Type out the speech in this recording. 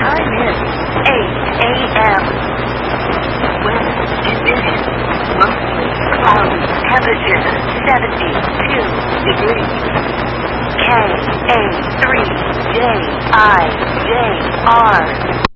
time is 8 a.m. Weather conditions, mostly cloudy, temperature 72 degrees. KA3JIJR